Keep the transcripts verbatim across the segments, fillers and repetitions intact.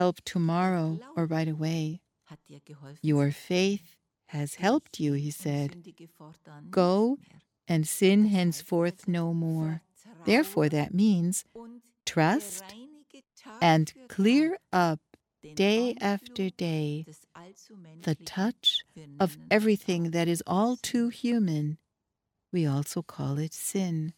help tomorrow or right away. Your faith has helped you, he said. Go and sin henceforth no more. Therefore, that means trust and clear up day after day the touch of everything that is all too human. We also call it sin.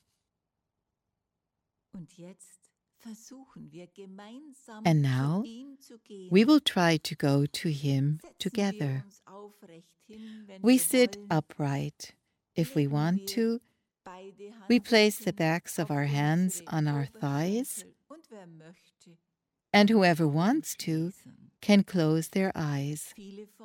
And now we will try to go to him together. We sit upright. If we want to, we place the backs of our hands on our thighs, and whoever wants to can close their eyes.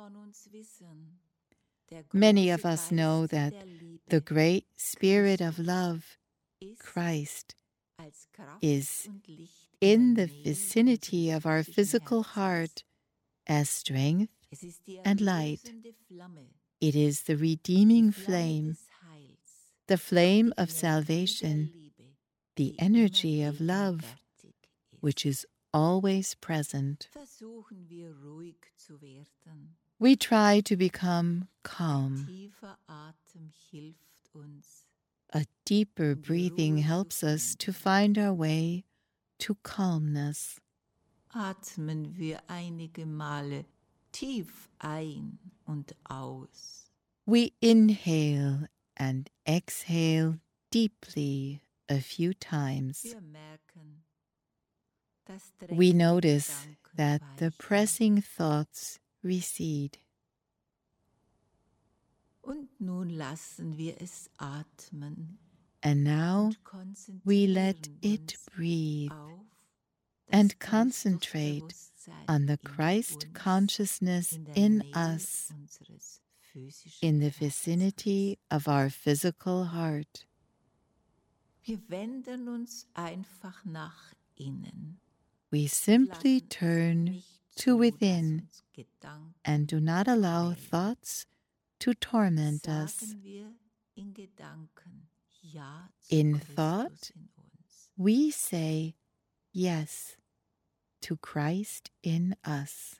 Many of us know that the great Spirit of love, Christ, is in the vicinity of our physical heart as strength and light. It is the redeeming flame, the flame of salvation, the energy of love, which is always present. We try to become calm. A deeper breathing helps us to find our way to calmness. Atmen wir einige Male tief ein und aus. We inhale and exhale deeply a few times. We notice that the pressing thoughts recede. Und nun lassen wir es atmen. And now we let it breathe and concentrate on the Christ consciousness in us, in the vicinity of our physical heart. Wir wenden uns einfach nach innen. We simply turn to within and do not allow thoughts to torment us. In thought, we say yes to Christ in us.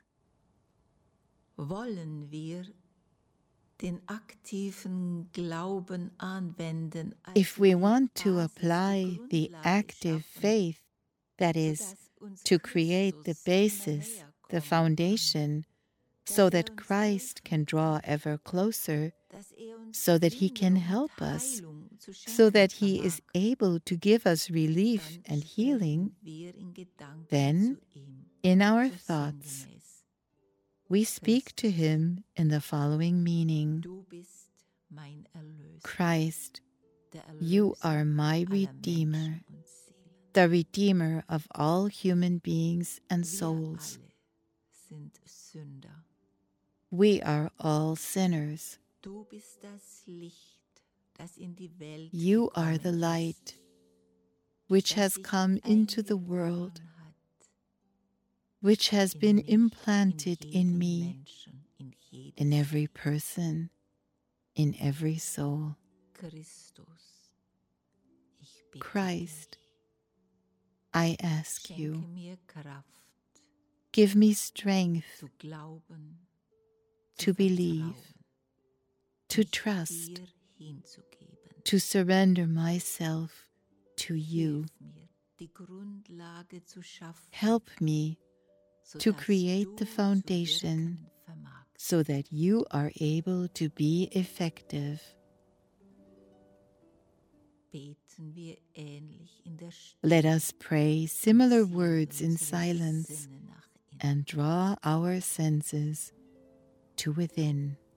Wollen wir den aktiven Glauben anwenden? If we want to apply the active faith, that is, to create the basis, the foundation, so that Christ can draw ever closer, so that he can help us, so that he is able to give us relief and healing, then, in our thoughts, we speak to him in the following meaning: Christ, you are my Redeemer, the Redeemer of all human beings and souls. We are all sinners. You are the light which has come into the world, which has been implanted in me, in every person, in every soul. Christ, I ask you, give me strength to believe, to trust, to surrender myself to you. Help me to create the foundation so that you are able to be effective. Let us pray similar words in silence and draw our senses to within.